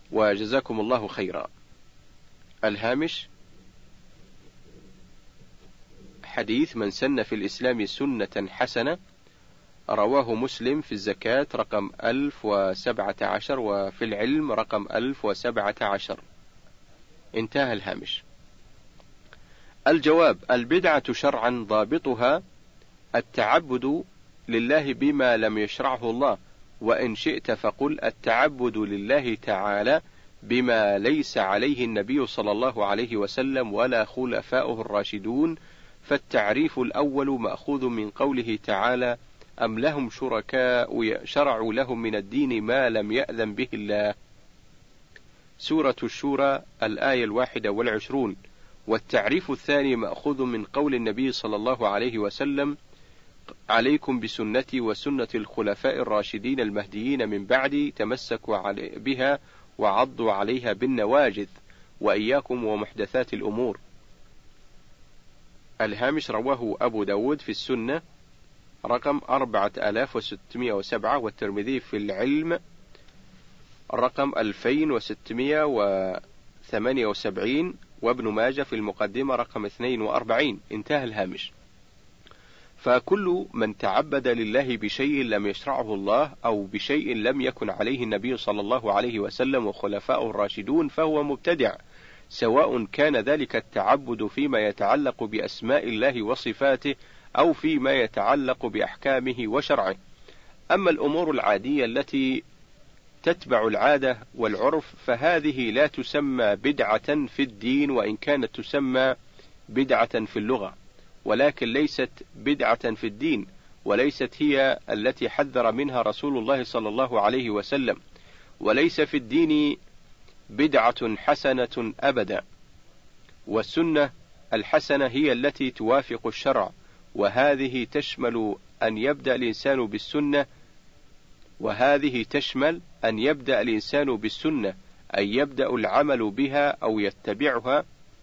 وجزاكم الله خيرا. الهامش: حديث من سن في الإسلام سنة حسنة، رواه مسلم في الزكاة رقم 1017 وفي العلم رقم 1017. انتهى الهامش. الجواب: البدعة شرعا ضابطها التعبد لله بما لم يشرعه الله، وإن شئت فقل التعبد لله تعالى بما ليس عليه النبي صلى الله عليه وسلم ولا خلفاؤه الراشدون، فالتعريف الأول مأخوذ من قوله تعالى: أم لهم شركاء شرعوا لهم من الدين ما لم يأذن به الله. سورة الشورى الآية 21. والتعريف الثاني مأخوذ من قول النبي صلى الله عليه وسلم: عليكم بسنتي وسنة الخلفاء الراشدين المهديين من بعدي، تمسكوا بها وعضوا عليها بالنواجذ، وإياكم ومحدثات الأمور. الهامش: رواه أبو داود في السنة رقم 4607، والترمذي في العلم رقم 2678، وابن ماجه في المقدمة رقم 42. انتهى الهامش. فكل من تعبد لله بشيء لم يشرعه الله أو بشيء لم يكن عليه النبي صلى الله عليه وسلم وخلفاؤه الراشدون فهو مبتدع، سواء كان ذلك التعبد فيما يتعلق بأسماء الله وصفاته أو فيما يتعلق بأحكامه وشرعه. أما الأمور العادية التي تتبع العادة والعرف فهذه لا تسمى بدعة في الدين، وإن كانت تسمى بدعة في اللغة، ولكن ليست بدعة في الدين، وليست هي التي حذر منها رسول الله صلى الله عليه وسلم. وليس في الدين بدعة حسنة أبدا، والسنة الحسنة هي التي توافق الشرع، وهذه تشمل أن يبدأ الإنسان بالسنة، أن يبدأ العمل بها أو يتبعها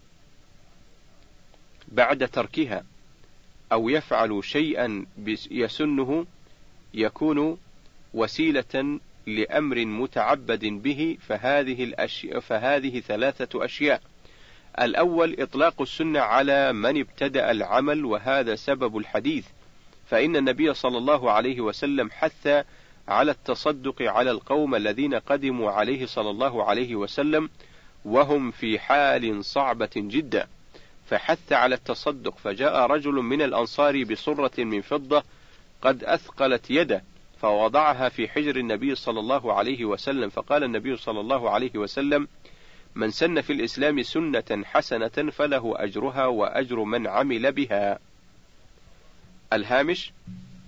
بعد تركها، أو يفعل شيئا يسنه يكون وسيلة لأمر متعبد به، فهذه 3 أشياء. الأول: إطلاق السنة على من ابتدأ العمل، وهذا سبب الحديث، فإن النبي صلى الله عليه وسلم حث على التصدق على القوم الذين قدموا عليه صلى الله عليه وسلم وهم في حال صعبة جدا، فحث على التصدق، فجاء رجل من الأنصار بصرة من فضة قد أثقلت يده، فوضعها في حجر النبي صلى الله عليه وسلم، فقال النبي صلى الله عليه وسلم: من سن في الإسلام سنة حسنة فله أجرها وأجر من عمل بها. الهامش: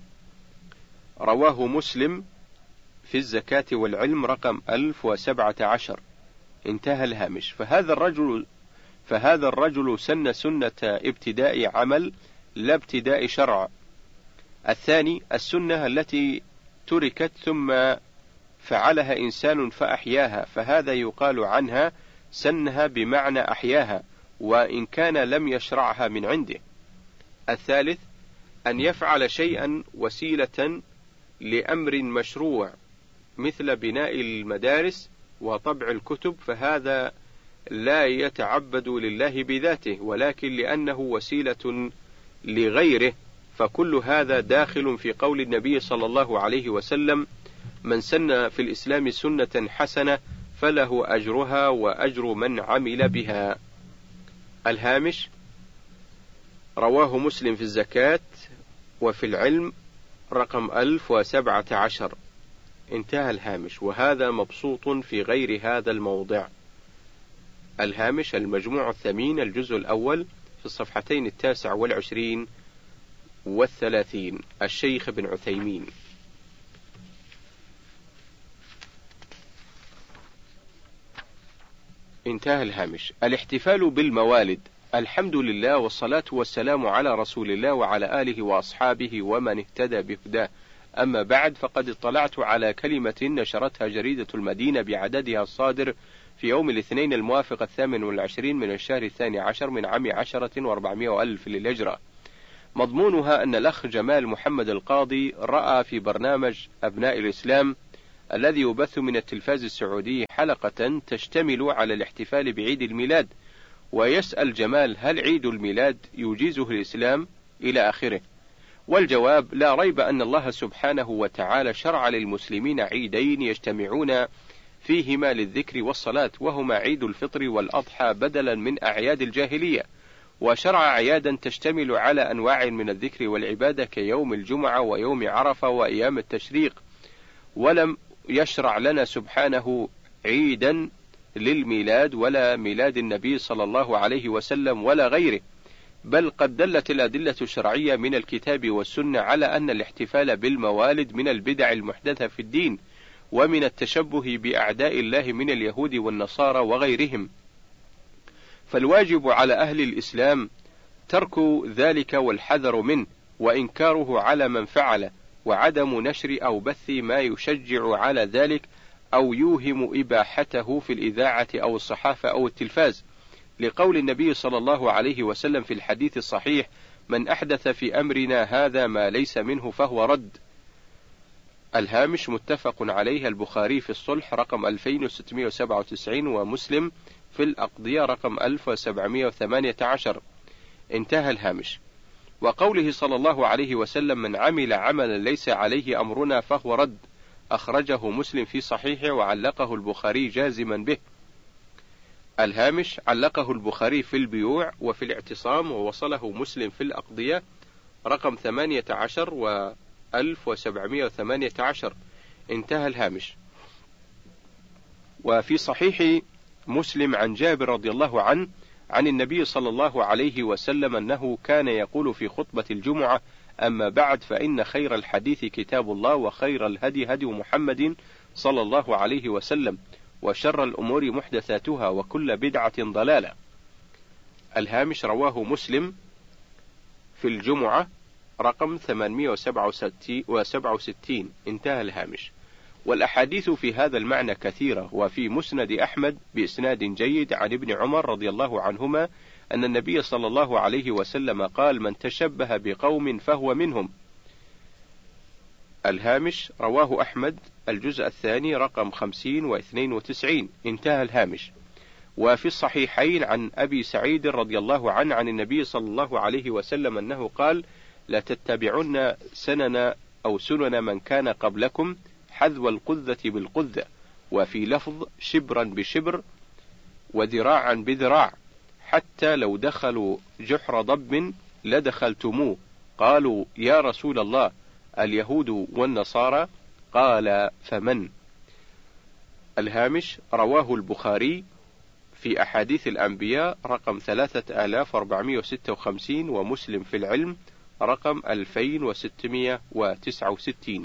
رواه مسلم في الزكاة والعلم رقم 1017. انتهى الهامش. فهذا الرجل سن سنة ابتداء عمل لا ابتداء شرع. الثاني: السنة التي تركت ثم فعلها إنسان فأحياها، فهذا يقال عنها سنها بمعنى أحياها، وإن كان لم يشرعها من عنده. الثالث: أن يفعل شيئا وسيلة لأمر مشروع مثل بناء المدارس وطبع الكتب، فهذا لا يتعبد لله بذاته، ولكن لأنه وسيلة لغيره، فكل هذا داخل في قول النبي صلى الله عليه وسلم: من سن في الإسلام سنة حسنة فله أجرها وأجر من عمل بها. الهامش: رواه مسلم في الزكاة وفي العلم رقم 1017. انتهى الهامش، وهذا مبسوط في غير هذا الموضع. الهامش: المجموع الثمين الجزء الأول في الصفحتين 29 و30. الشيخ بن عثيمين. انتهى الهامش. الاحتفال بالموالد. الحمد لله والصلاة والسلام على رسول الله وعلى آله وأصحابه ومن اهتدى بهداه. أما بعد، فقد اطلعت على كلمة نشرتها جريدة المدينة بعددها الصادر في يوم الاثنين الموافق 28 من الشهر 12 من عام 10,400,000 للهجرة. مضمونها أن الأخ جمال محمد القاضي رأى في برنامج أبناء الإسلام الذي يبث من التلفاز السعودي حلقة تشتمل على الاحتفال بعيد الميلاد، ويسأل جمال: هل عيد الميلاد يجيزه الإسلام؟ إلى آخره. والجواب: لا ريب أن الله سبحانه وتعالى شرع للمسلمين عيدين يجتمعون فيهما للذكر والصلاة، وهما عيد الفطر والأضحى بدلا من أعياد الجاهلية، وشرع أعيادا تشتمل على أنواع من الذكر والعبادة كيوم الجمعة ويوم عرفة وأيام التشريق، ولم يشرع لنا سبحانه عيدا للميلاد ولا ميلاد النبي صلى الله عليه وسلم ولا غيره، بل قد دلت الأدلة الشرعية من الكتاب والسنة على أن الاحتفال بالموالد من البدع المحدثة في الدين، ومن التشبه بأعداء الله من اليهود والنصارى وغيرهم، فالواجب على أهل الإسلام ترك ذلك والحذر منه، وإنكاره على من فعله، وعدم نشر أو بث ما يشجع على ذلك أو يوهم إباحته في الإذاعة أو الصحافة أو التلفاز، لقول النبي صلى الله عليه وسلم في الحديث الصحيح: من أحدث في أمرنا هذا ما ليس منه فهو رد. الهامش متفق عليه البخاري في الصلح رقم 2697 ومسلم في الأقضية رقم 1718. انتهى الهامش. وقوله صلى الله عليه وسلم: من عمل عملا ليس عليه أمرنا فهو رد، أخرجه مسلم في صحيحه وعلقه البخاري جازما به. الهامش علقه البخاري في البيوع وفي الاعتصام، ووصله مسلم في الأقضية رقم 18 و 1718. انتهى الهامش. وفي صحيح مسلم عن جابر رضي الله عنه عن النبي صلى الله عليه وسلم أنه كان يقول في خطبة الجمعة: أما بعد، فإن خير الحديث كتاب الله، وخير الهدي هدي محمد صلى الله عليه وسلم، وشر الأمور محدثاتها، وكل بدعة ضلالة. الهامش رواه مسلم في الجمعة رقم 867. انتهى الهامش. والأحاديث في هذا المعنى كثيرة، وفي مسند أحمد بإسناد جيد عن ابن عمر رضي الله عنهما أن النبي صلى الله عليه وسلم قال: من تشبه بقوم فهو منهم. الهامش رواه أحمد الجزء الثاني رقم 50 و92. انتهى الهامش. وفي الصحيحين عن أبي سعيد رضي الله عنه عن النبي صلى الله عليه وسلم أنه قال: لا تتبعن سنن من كان قبلكم حذو القذة بالقذة، وفي لفظ شبرا بشبر وذراعا بذراع، حتى لو دخلوا جحر ضب لدخلتموه. قالوا: يا رسول الله، اليهود والنصارى؟ قال: فمن؟ الهامش رواه البخاري في أحاديث الأنبياء رقم 3456، ومسلم في العلم رقم 2669.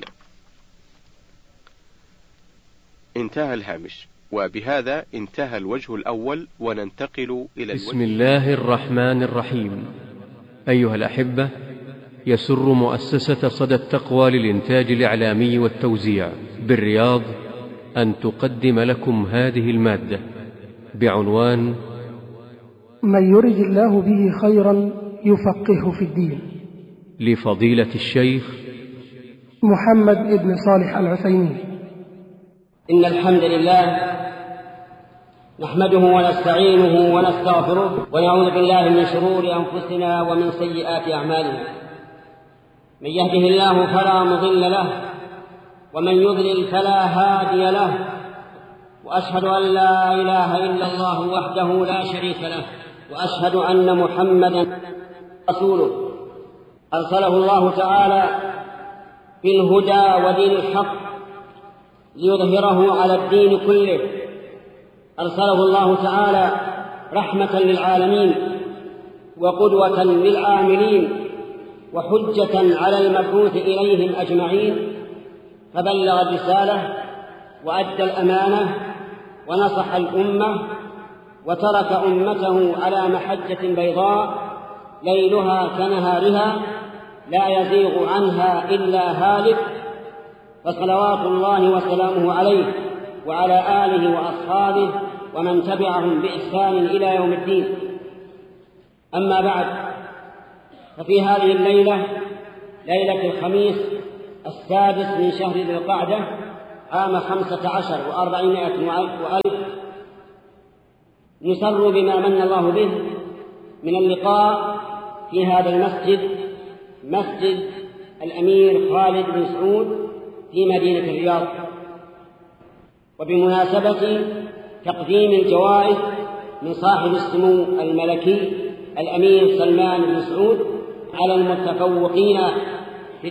انتهى الهامش. وبهذا انتهى الوجه الأول، وننتقل إلى بسم الله الرحمن الرحيم. أيها الأحبة، يسر مؤسسة صدى التقوى للإنتاج الإعلامي والتوزيع بالرياض أن تقدم لكم هذه المادة بعنوان: من يرد الله به خيرا يفقهه في الدين، لفضيلة الشيخ محمد بن صالح العثيمين. إن الحمد لله نحمده ونستعينه ونستغفره، ونعوذ بالله من شرور أنفسنا ومن سيئات أعمالنا. من يهده الله فلا مضل له، ومن يضلل فلا هادي له، وأشهد أن لا إله إلا الله وحده لا شريك له، وأشهد أن محمدا رسوله أرسله الله تعالى بالهدى ودين الحق ليظهره على الدين كله. أرسله الله تعالى رحمة للعالمين وقدوة للعاملين وحجة على المبعوث إليهم أجمعين، فبلغ الرسالة وأدى الأمانة ونصح الأمة، وترك أمته على محجة بيضاء ليلها كنهارها لا يزيغ عنها إلا هالك، فصلوات الله وسلامه عليه وعلى آله وأصحابه ومن تبعهم بإحسان إلى يوم الدين. أما بعد، ففي هذه الليلة، ليلة الخميس 6 من شهر ذي القعدة عام 15 و400 وألف نسر بما من الله به من اللقاء في هذا المسجد، مسجد الأمير خالد بن سعود في مدينة الرياض، وبمناسبة تقديم الجوائز من صاحب السمو الملكي الأمير سلمان بن سعود على المتفوقين في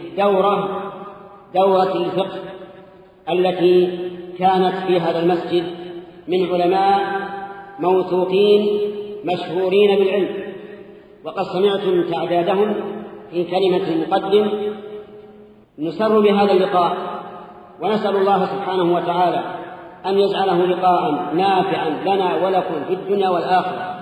دورة الفقه التي كانت في هذا المسجد من علماء موثوقين مشهورين بالعلم، وقد سمعتم تعدادهم في كلمة المقدم. نسر بهذا اللقاء ونسأل الله سبحانه وتعالى أن يجعله لقاء نافعا لنا ولكم في الدنيا والآخرة.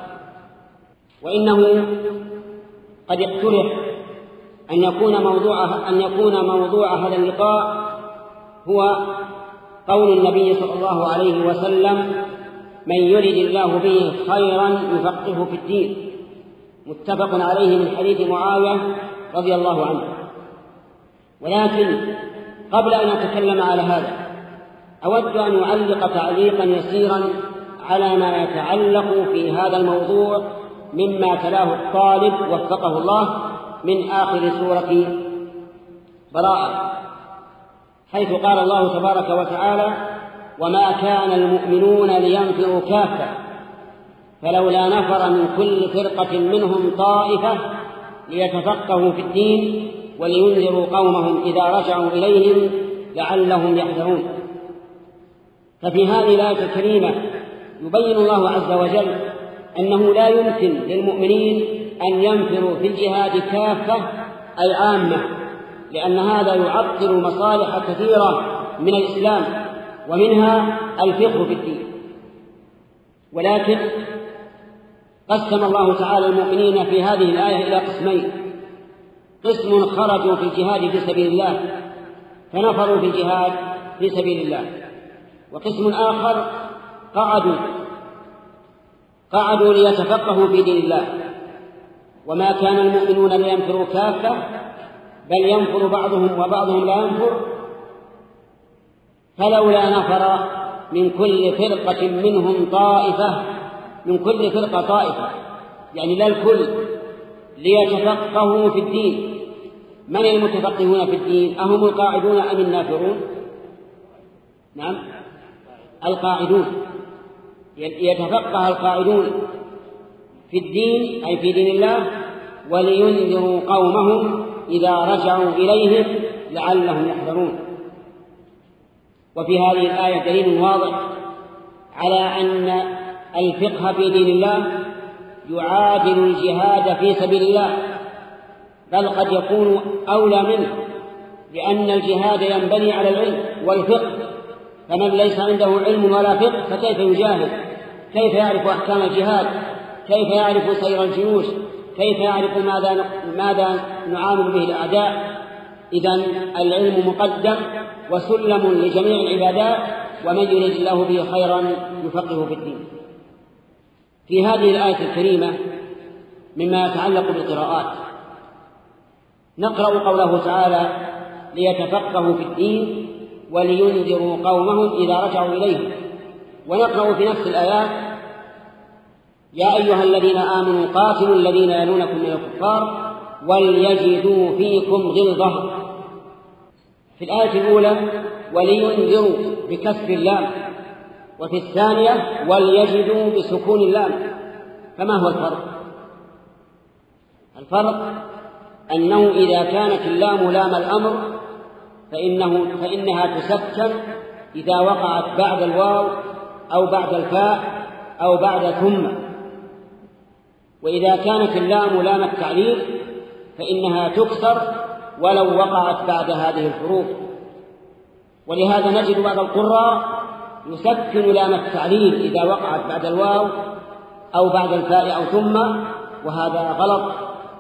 وإنه قد اقترح أن يكون موضوع هذا اللقاء هو قول النبي صلى الله عليه وسلم: من يرد الله به خيرا يفقهه في الدين، متفق عليه من حديث معاوية رضي الله عنه. ولكن قبل أن أتكلم على هذا أود أن أعلق تعليقا يسيرا على ما يتعلق في هذا الموضوع مما تلاه الطالب وفقه الله من آخر سورة براءة، حيث قال الله تبارك وتعالى: وما كان المؤمنون لينفروا كافة فلولا نفر من كل فرقة منهم طائفة ليتفقهوا في الدين ولينذروا قومهم إذا رجعوا إليهم لعلهم يحذرون. ففي هذه الآية الكريمة يبين الله عز وجل أنه لا يمكن للمؤمنين أن ينفروا في الجهاد كافة أي عامة، لأن هذا يعطل مصالح كثيرة من الإسلام ومنها الفقه في الدين. ولكن قسم الله تعالى المؤمنين في هذه الآية إلى قسمين: قسم خرجوا في الجهاد في سبيل الله فنفروا في الجهاد في سبيل الله، وقسم آخر قعدوا ليتفقهوا في دين الله. وما كان المؤمنون لينفروا كافة بل ينفر بعضهم وبعضهم لا ينفر فلولا نفر من كل فرقة منهم طائفة، من كل فرقة طائفة يعني لا الكل، ليتفقهوا في الدين. من المتفقهون في الدين؟ أهم القاعدون أم النافرون؟ نعم القاعدون. يتفقه القاعدون في الدين أي في دين الله ولينذروا قومهم إذا رجعوا إليهم لعلهم يحذرون. وفي هذه الآية دليل واضح على أن الفقه في دين الله يعادل الجهاد في سبيل الله، بل قد يكون أولى منه، لأن الجهاد ينبني على العلم والفقه، فمن ليس عنده علم ولا فقه فكيف يجاهد؟ كيف يعرف أحكام الجهاد؟ كيف يعرف سير الجيوش؟ كيف يعرف ماذا نعامل به الأعداء؟ إذن العلم مقدم وسلم لجميع العبادات، ومن يريد الله به خيرا يفقهه في الدين. في هذه الآية الكريمة مما يتعلق بالقراءات نقرأ قوله تعالى: ليتفقهوا في الدين ولينذروا قومهم إذا رجعوا إليهم. ونقرأ في نفس الآيات: يا أيها الذين آمنوا قاتلوا الذين يلونكم من الكفار وليجدوا فيكم غلظة. في الآية الأولى ولينذروا بكسر اللام، وفي الثانية وليجدوا بسكون اللام. فما هو الفرق؟ الفرق أنه إذا كانت اللام لام الأمر فإنها تسكن إذا وقعت بعد الواو أو بعد الفاء أو بعد ثم، وإذا كانت اللام لام التعليل فإنها تكسر ولو وقعت بعد هذه الحروف. ولهذا نجد بعض القراء يسكن لام التعليل إذا وقعت بعد الواو أو بعد الفاء أو ثم، وهذا غلط،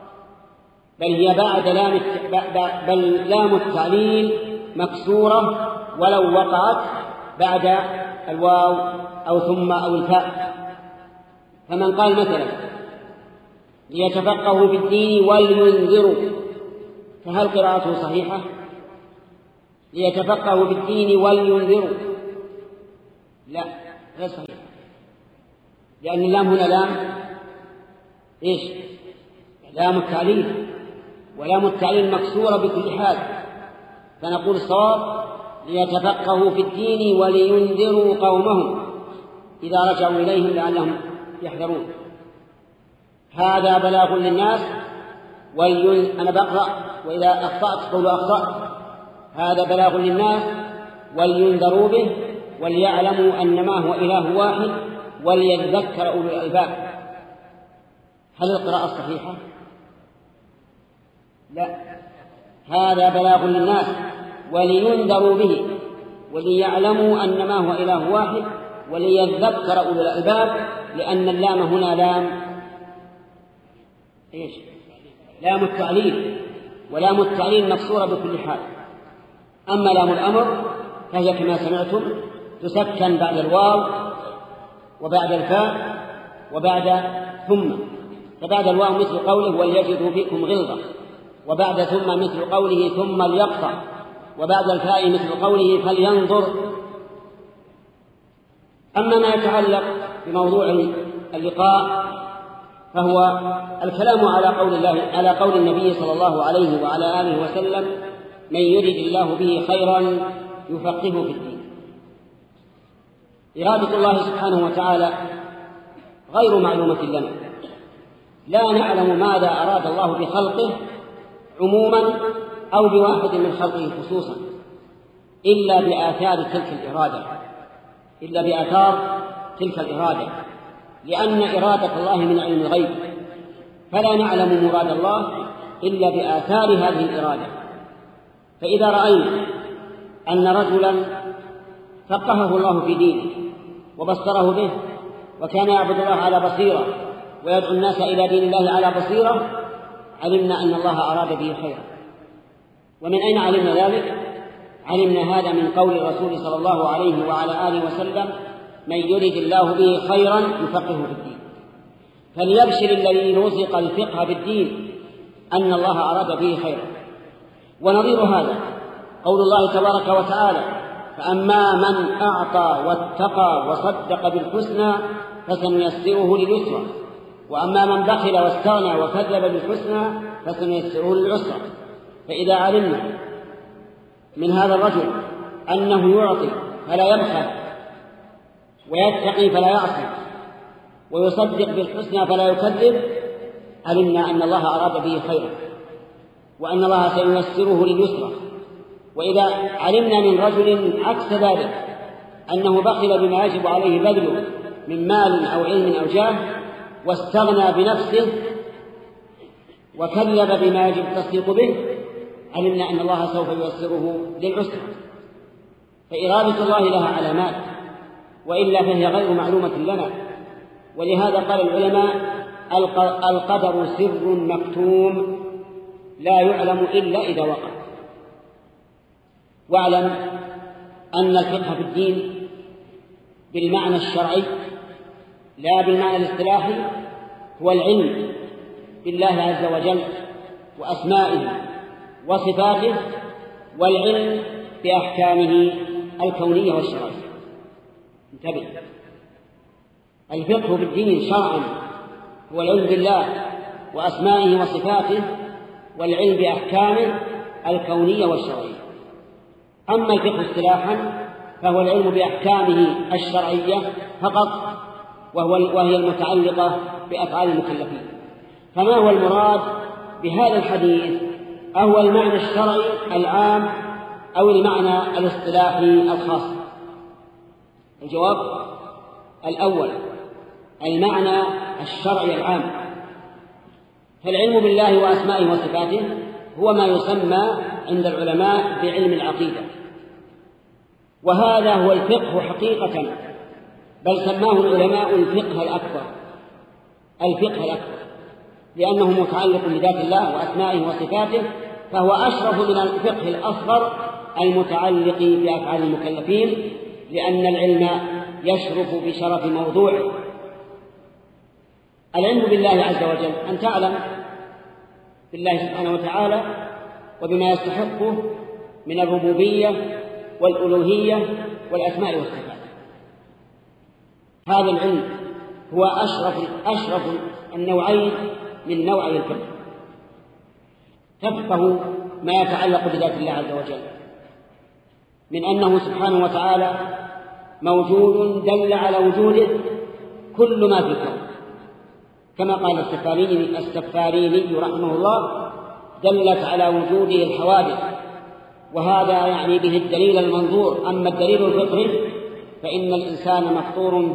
بل لام التعليل مكسورة ولو وقعت بعد الواو أو ثم أو الفاء. فمن قال مثلا ليتفقهوا في الدين ولينذروا، فهل قراءته صحيحة؟ ليتفقهوا في الدين ولينذروا، لا، غير صحيح، لأن اللام هنا لام إيش؟ لام التعليل، ولام التعليل مكسورة بكل حال، فنقول الصواب ليتفقهوا في الدين ولينذروا قومهم إذا رجعوا إليهم لعلهم يحذرون. هذا بلاغ للناس أنا بقرأ وإذا أخطأت قولوا أخطأت. هذا بلاغ للناس ولينذروا به وليعلموا أنما هو إله واحد وليذكر أولو الألباب. هل القراءة الصحيحة؟ لا، هذا بلاغ للناس ولينذروا به وليعلموا أنما هو إله واحد وليذكر أولو الألباب، لأن اللام هنا لام التعليل، ولام التعليل مكسورة بكل حال. أما لام الأمر فهي كما سمعتم تسكن بعد الواو وبعد الفاء وبعد ثم، فبعد الواو مثل قوله وليجدوا فيكم غلظة، وبعد ثم مثل قوله ثم ليقطع، وبعد الفاء مثل قوله فلينظر. أما ما يتعلق بموضوع اللقاء فهو الكلام على قول النبي صلى الله عليه وعلى آله وسلم: من يرد الله به خيرا يفقهه في الدين. إرادة الله سبحانه وتعالى غير معلومة لنا، لا نعلم ماذا أراد الله بخلقه عموما أو بواحد من خلقه خصوصا إلا بآثار تلك الإرادة، لأن إرادة الله من علم الغيب، فلا نعلم مراد الله إلا بآثار هذه الإرادة. فإذا رأينا أن رجلا فقهه الله في دينه وبصره به وكان يعبد الله على بصيرة ويدعو الناس إلى دين الله على بصيرة، علمنا أن الله أراد به خيرا. ومن أين علمنا ذلك؟ علمنا هذا من قول الرسول صلى الله عليه وعلى آله وسلم: من يرد الله به خيرا يفقهه في الدين. فليبشر الذي رزق الفقه بالدين أن الله أراد به خيرا. ونظير هذا قول الله تبارك وتعالى: فأما من أعطى واتقى وصدق بالحسنى فسنيسره لليسرى، وأما من بخل واستغنى وكذب بالحسنى فسنيسره للعسرى. فإذا علمنا من هذا الرجل أنه يعطي فلا يبخل ويتقي فلا يعصي ويصدق بالحسنى فلا يكذب، علمنا أن الله أراد به خيرا وأن الله سييسره لليسرى. وإذا علمنا من رجل عكس ذلك أنه بخل بما يجب عليه بذله من مال أو علم أو جاه واستغنى بنفسه وكذب بما يجب التصديق به، علمنا أن الله سوف ييسره للعسرى. فإرادة الله لها علامات، وإلا فهي غير معلومة لنا. ولهذا قال العلماء: القدر سر مكتوم لا يعلم إلا إذا وقع. واعلم أن الفقه في الدين بالمعنى الشرعي لا بالمعنى الاصطلاحي هو العلم بالله عز وجل وأسمائه وصفاته، والعلم بأحكامه الكونية والشرعية. انتبه، الفقه في الدين شرعا هو العلم بالله وأسمائه وصفاته والعلم بأحكامه الكونية والشرعية. أما الفقه اصطلاحا فهو العلم بأحكامه الشرعية فقط، وهي المتعلقة بأفعال المكلفين. فما هو المراد بهذا الحديث؟ أهو المعنى الشرعي العام أو المعنى الاصطلاحي الخاص؟ الجواب الأول، المعنى الشرعي العام. فالعلم بالله وأسمائه وصفاته هو ما يسمى عند العلماء بعلم العقيدة، وهذا هو الفقه حقيقة، بل سماه العلماء الفقه الأكبر، لأنه متعلق بذات الله وأسمائه وصفاته، فهو أشرف من الفقه الأصغر المتعلق بأفعال المكلفين، لأن العلم يشرف بشرف موضوعه. العلم بالله عز وجل أن تعلم بالله سبحانه وتعالى وبما يستحقه من الربوبية والألوهية والأسماء والصفات. هذا العلم هو أشرف النوعين من نوعي الفقه. تفقه ما يتعلق بذات الله عز وجل من أنه سبحانه وتعالى موجود دل على وجوده كل ما في الكون، كما قال السفاريني رحمه الله: دلت على وجوده الحوادث، وهذا يعني به الدليل المنظور. أما الدليل الفطري فإن الإنسان مفطور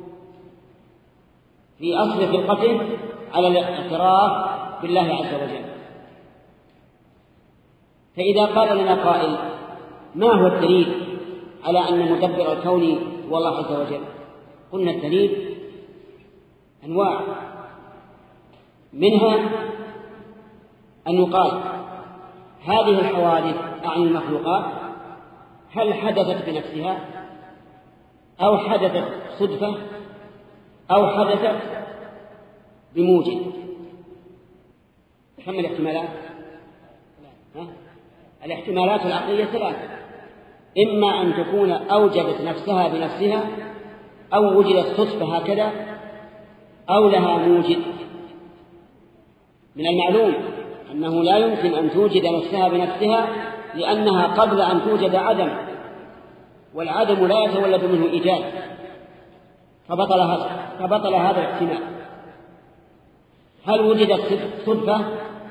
في أصل خلقته على الاعتراف بالله عز وجل. فإذا قال لنا قائل: ما هو الدليل على أن مدبر الكون هو الله عز وجل؟ قلنا الدليل أنواع، منها أن يقال هذه الحوادث عن المخلوقات هل حدثت بنفسها أو حدثت صدفة أو حدثت بموجب؟ كم الاحتمالات؟ الاحتمالات العقلية ثلاثة: إما أن تكون أوجدت نفسها بنفسها، أو وجدت صدفة هكذا، أو لها موجد. من المعلوم أنه لا يمكن أن توجد نفسها بنفسها، لأنها قبل أن توجد عدم، والعدم لا يتولد منه إيجاد، فبطل هذا الاحتمال. هل وجدت صدفة؟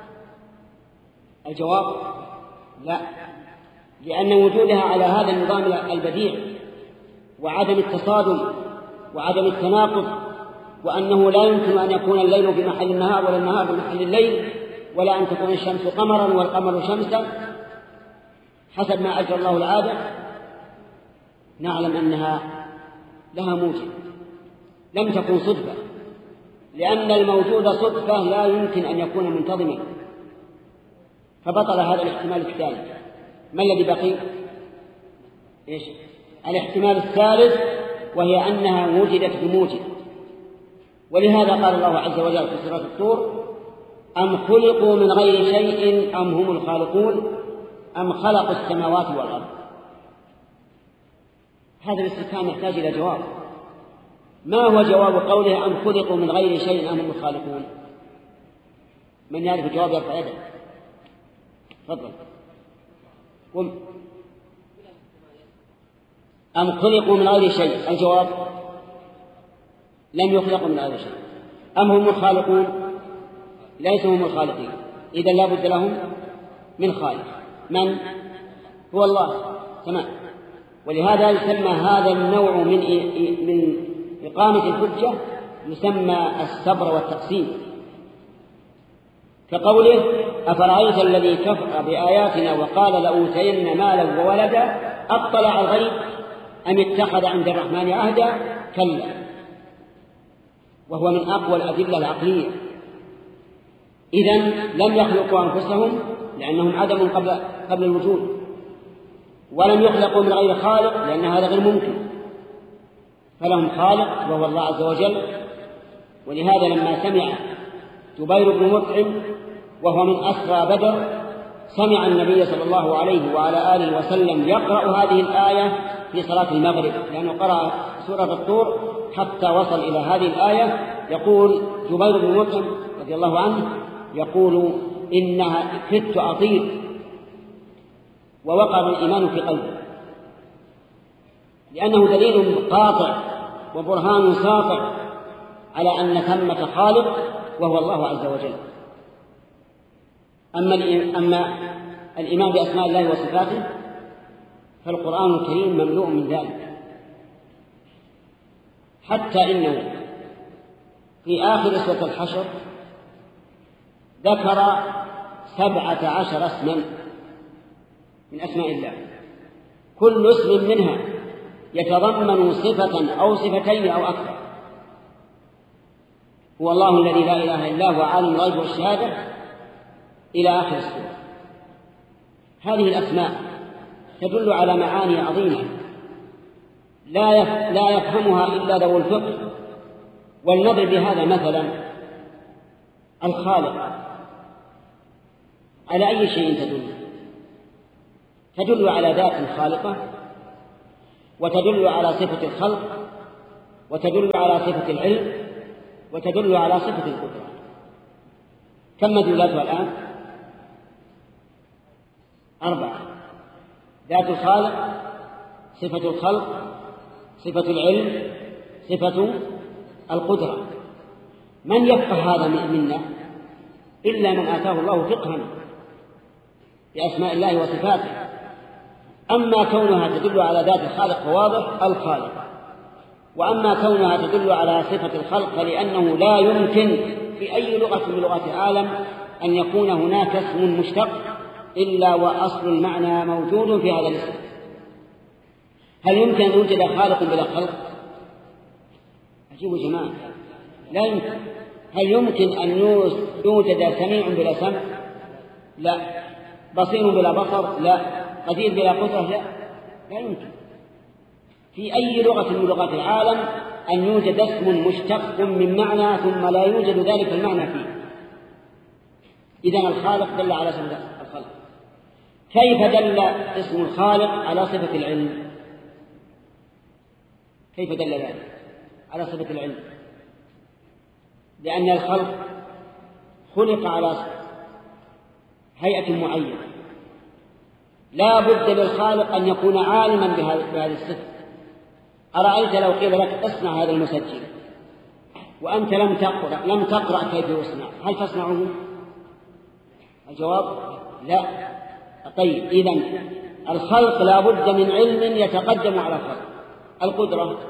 الجواب لا، لأن وجودها على هذا النظام البديع وعدم التصادم وعدم التناقض، وأنه لا يمكن أن يكون الليل في محل النهار ولا النهار في محل الليل، ولا أن تكون الشمس قمرا والقمر شمسا حسب ما أجرى الله العادة، نعلم أنها لها موجب، لم تكن صدفة، لأن الموجود صدفة لا يمكن أن يكون منتظما، فبطل هذا الاحتمال الثالث. ما الذي بقي؟ إيش؟ الاحتمال الثالث، وهي أنها وجدت بموجب. ولهذا قال الله عز وجل في سورة الطور: أم خلقوا من غير شيء أم هم الخالقون أم خلقوا السماوات والأرض. هذا الاستفهام يحتاج إلى جواب. ما هو جواب قوله أم خلقوا من غير شيء أم هم الخالقون؟ من يعرف الجواب يرفع يده. تفضل. قم. أم خلقوا من غير شيء، الجواب لم يخلقوا من غير شيء. أم هم الخالقون، ليسوا هم الخالقين، إذا لا بد لهم من خالق. من هو الله؟ تمام. ولهذا يسمى هذا النوع من إقامة الحجة يسمى الصبر والتقسيم، كقوله: أفرأيت الذي كفر بآياتنا وقال لأوتين مالا وولدا أطلع الغيب أم اتخذ عند الرحمن عهدا؟ كلا. وهو من أقوى الأدلة العقلية. إذن لم يخلقوا أنفسهم لأنهم عدم قبل الوجود، ولم يخلقوا من غير خالق لأن هذا غير ممكن، فلهم خالق وهو الله عز وجل. ولهذا لما سمع جبير بن مطعم وهو من أسرى بدر سمع النبي صلى الله عليه وعلى آله وسلم يقرأ هذه الآية في صلاة المغرب، لأنه قرأ سورة الطور حتى وصل إلى هذه الآية. يقول جبير بن مطعم رضي الله عنه يقول: إنها كدت أطير، ووقع الإيمان في قلبه، لأنه دليل قاطع وبرهان ساطع على أن ثمة خالق وهو الله عز وجل. أما الإيمان بأسماء الله وصفاته فالقرآن الكريم مملوء من ذلك، حتى إنه في آخر سورة الحشر ذكر 17 اسما من أسماء الله، كل اسم منها يتضمن صفة أو صفتين أو أكثر. هو الله الذي لا إله إلا هو عالم الغيب والشهادة إلى آخر السورة. هذه الأسماء تدل على معاني عظيمة لا يفهمها إلا ذو الفقه. ولنضرب بهذا مثلا: الخالق على أي شيء تدل على ذات خالقة، وتدل على صفة الخلق، وتدل على صفة العلم، وتدل على صفة القدرة. كم مدلولاتها الآن؟ 4: ذات الخالق، صفة الخلق، صفة العلم، صفة القدرة. من يفقه هذا منا إلا من آتاه الله فقها بأسماء الله وصفاته. أما كونها تدل على ذات الخالق فواضح الخالق، وأما كونها تدل على صفة الخلق فلأنه لا يمكن في أي لغة من لغات العالم أن يكون هناك اسم مشتق إلا وأصل المعنى موجود في هذا الاسم. هل يمكن أن يوجد خالق بلا خلق؟ عجيب جماعة، لا يمكن. هل يمكن أن يوجد سميع بلا سمع؟ لا. بصير بلا بصر؟ لا. قدير بلا قدرة؟ لا. لا يمكن في أي لغة من لغات العالم أن يوجد اسم مشتق من معنى ثم لا يوجد ذلك المعنى فيه. إذن الخالق دل على صفة الخلق. كيف دل اسم الخالق على صفة العلم؟ كيف دل ذلك على صفة العلم؟ لأن الخلق خلق على هيئة معينة، لا بد للخالق أن يكون عالما بهذه الصفة. أرأيت لو قيل لك اصنع هذا المسجل وأنت لم تقرأ كيف يصنع، هل تصنعه؟ الجواب لا. طيب، إذن الخلق لا بد من علم يتقدم على الخلق. القدرة،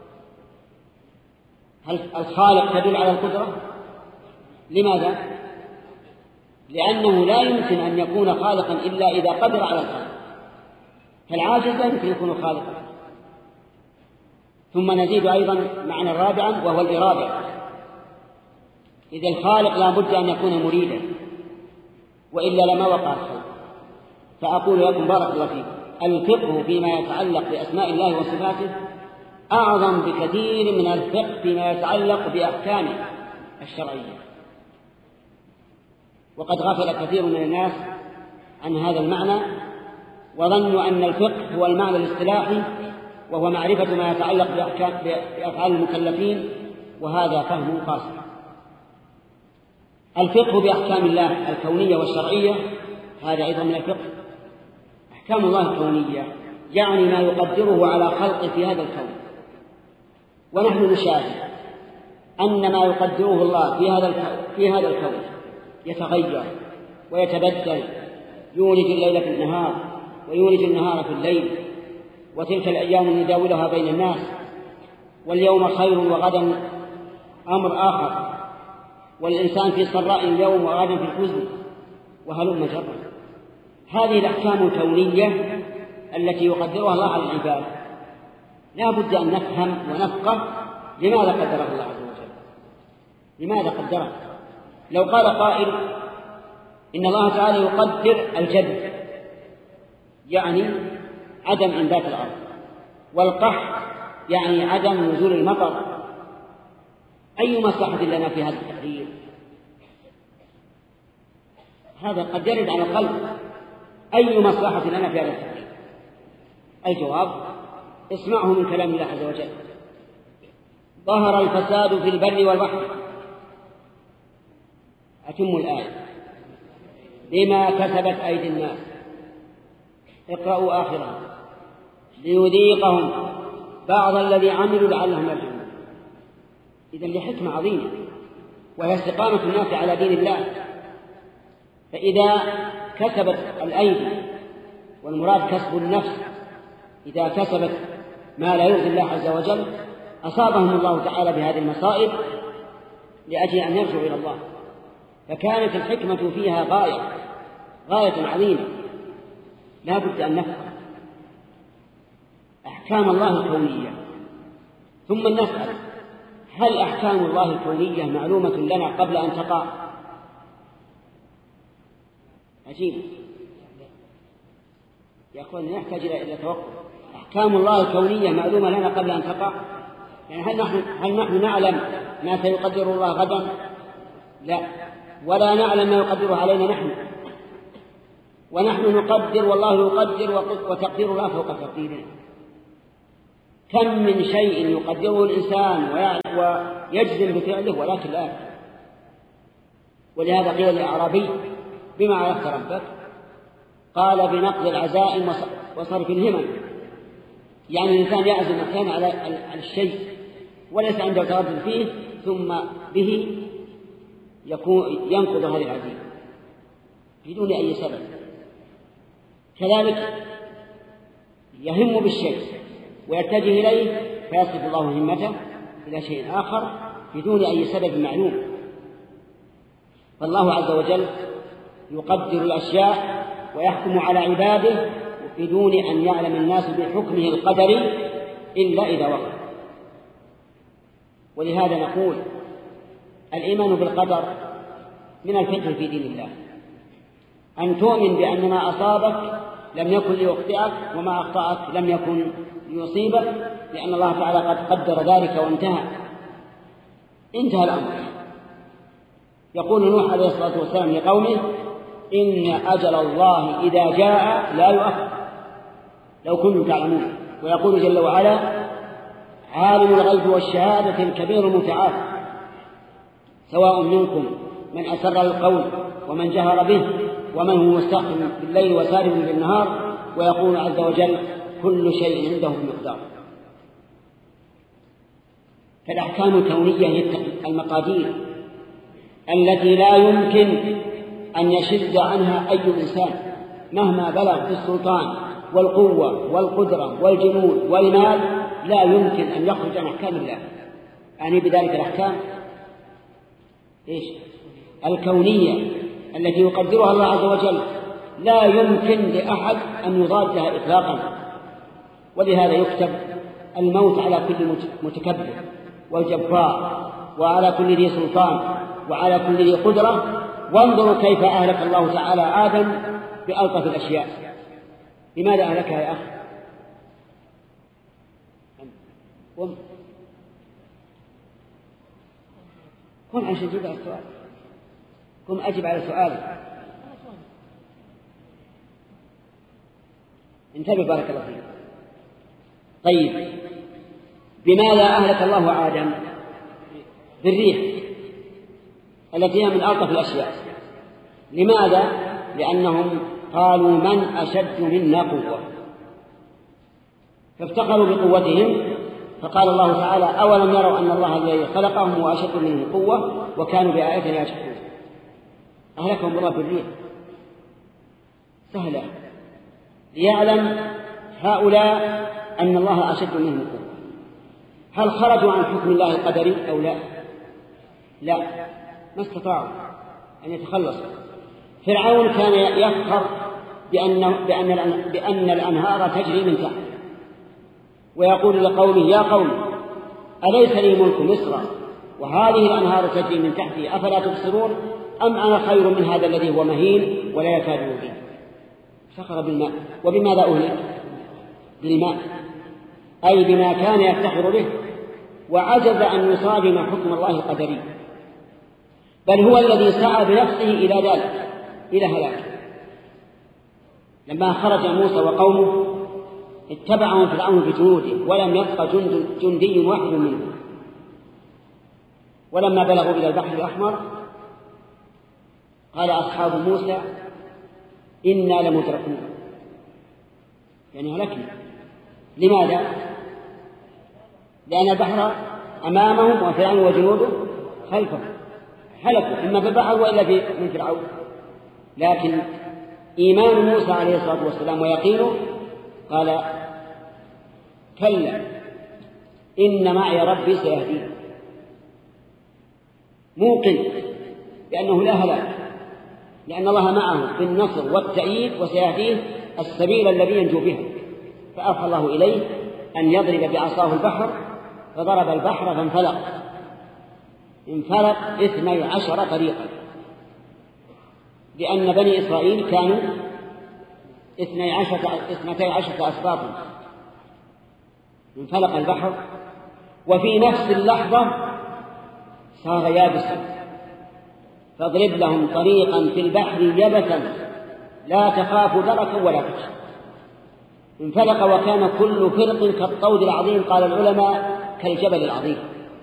هل الخالق تدل على القدرة؟ لماذا؟ لأنه لا يمكن أن يكون خالقا إلا إذا قدر على الخلق، فالعاجز لا يمكن يكون خالقا. ثم نزيد أيضا معنى رابعا وهو الإرادة. إذا الخالق لا بد أن يكون مريدا، وإلا لما وقع الخلق. فأقول لكم بارك الله فيكم، الفقه فيما يتعلق بأسماء الله وصفاته أعظم بكثير من الفقه فيما يتعلق بأحكامه الشرعية. وقد غفل كثير من الناس عن هذا المعنى وظنوا أن الفقه هو المعنى الاصطلاحي، وهو معرفة ما يتعلق بأفعال المكلفين، وهذا فهم قاصر. الفقه بأحكام الله الكونية والشرعية هذا أيضا من الفقه. أحكام الله الكونية يعني ما يقدره على خلقه في هذا الكون، ونحن نشاهد أن ما يقدره الله في هذا الكون يتغير ويتبدل، يولج الليل في النهار ويولج النهار في الليل، وتلك الأيام نداولها بين الناس، واليوم خير وغدا أمر آخر، والإنسان في سراء اليوم وغدا في الحزن، وهلم جرا. هذه الأحكام الكونية التي يقدرها الله على العباد لا بد أن نفهم ونفقه لماذا قدره الله عز وجل، لماذا قدره. لو قال قائل إن الله تعالى يقدر الجد، يعني عدم إنبات الأرض، والقحط يعني عدم نزول المطر، أي مصلحة لنا في هذا التقدير؟ هذا قد يرد على القلب. أي مصلحة لنا في هذا التقدير؟ الجواب اسمعه من كلام الله عز وجل: ظهر الفساد في البر والبحر. أتم الآية: بما كسبت أيدي الناس. اقرأوا آخرها: ليذيقهم بعض الذي عملوا لعلهم يرجعون. إذن لحكمة عظيمة، وهي استقامة الناس على دين الله. فإذا كسبت الأيدي، والمراد كسب النفس، إذا كسبت ما لا يرضي الله عز وجل أصابهم الله تعالى بهذه المصائب لأجل أن يرجعوا إلى الله. فكانت الحكمة فيها غاية عظيمة، لا بد أن نفهم أحكام الله الكونية. ثم نسأل: هل أحكام الله الكونية معلومة لنا قبل أن تقع؟ عجيب يا أخوان، نحتاج إلى توقف. أحكام الله الكونية معلومة لنا قبل أن تقع؟ يعني هل نحن نعلم ما سيقدر الله غدا؟ لا، ولا نعلم ما يقدره علينا نحن. ونحن نقدر والله يقدر، وتقدير الله فوق تقديرنا. كم من شيء يقدره الإنسان ويجزم بفعله ولكن لا يفعل. ولهذا قيل للأعرابي: بما عرفت ربك؟ قال: بنقض العزائم وصرف الهمم. يعني الإنسان يعزم الإنسان على الشيء وليس عنده تردد فيه، ثم به ينقض هذه العزيمة بدون أي سبب. كذلك يهم بالشيء ويتجه إليه فيصرف الله همته إلى شيء آخر بدون أي سبب معلوم. فالله عز وجل يقدر الأشياء ويحكم على عباده بدون أن يعلم الناس بحكمه القدري إلا إذا وقع. ولهذا نقول: الإيمان بالقدر من الفقه في دين الله، أن تؤمن بأن ما أصابك لم يكن ليخطئك وما أخطأك لم يكن ليصيبك، لأن الله تعالى قد قدر ذلك وانتهى الأمر. يقول نوح عليه الصلاة والسلام لقومه: إن أجل الله إذا جاء لا يؤخر لو كنتم تعلمون. ويقول جل وعلا: عالم الغيب والشهادة الكبير المتعال، سواء منكم من أسر القول ومن جهر به ومن هو مستخف بالليل وسارب بالنهار. ويقول عز وجل: كل شيء عنده بمقدار. فالأحكام الكونية هي المقادير التي لا يمكن أن يشد عنها أي إنسان مهما بلغ في السلطان والقوة والقدرة والجنود والمال، لا يمكن أن يخرج عن أحكام الله. يعني بذلك الأحكام الكونية التي يقدرها الله عز وجل لا يمكن لأحد أن يضادها إطلاقا. ولهذا يكتب الموت على كل متكبر والجبار وعلى كل ذي سلطان وعلى كل ذي قدرة. وانظروا كيف أهلك الله تعالى آدم بألطف الأشياء. لماذا أهلكها يا أخي؟ كن عشان تجيب على السؤال، كن أجب على سؤالي. انتبه بارك الله فيك. طيب، بماذا أهلك الله آدم؟ بالريح التي هي من ألطف الأشياء. لماذا؟ لأنهم قالوا: من أشد منا قوة، فافتخروا بقوتهم. فقال الله تعالى: أولم يروا أن الله الذي خلقهم وأشد منهم قوة وكانوا بآياتنا يجحدون. أهلكهم الله بالريح سهلة ليعلم هؤلاء أن الله أشد منهم قوة. هل خرجوا عن حكم الله القدري أو لا؟ لا، ما استطاعوا أن يتخلصوا. فرعون كان يفخر بأن الأنهار تجري من تحته، ويقول لقومه: يا قوم أليس لي ملك مصر وهذه الأنهار تجري من تحتي أفلا تبصرون أم أنا خير من هذا الذي هو مهين ولا يكاد يبين. فخر بالماء. وبماذا أهلك؟ بالماء، أي بما كان يفتخر به، وعجز أن يصادم حكم الله القدري، بل هو الذي سعى بنفسه إلى ذلك، إلى هلاك. لما خرج موسى وقومه اتبعهم فرعون بجنوده ولم يبق جندي واحد منهم. ولما بلغوا إلى البحر الأحمر قال أصحاب موسى: إنا لمدركون، يعني هلكنا. لماذا؟ لأن البحر أمامهم وفرعون وجنوده خلفهم، هلكوا إما في البحر وإلا من فرعون. لكن إيمان موسى عليه الصلاة والسلام ويقينه قال: كلا إن معي ربي سيهدين. موقن لأنه لا هلاك، لأن الله معه بالنصر والتأييد وسيهديه السبيل الذي ينجو به. فأوحى الله إليه أن يضرب بعصاه البحر، فضرب البحر فانفلق 12 طريقا، لأن بني إسرائيل كانوا 12 أسباطا. انفلق البحر، وفي نفس اللحظة صار يابسا. فاضرب لهم طريقا في البحر يبسا لا تخاف دركا ولا تخشى. انفلق وكان كل فرق كالطود العظيم، قال العلماء كالجبل العظيم.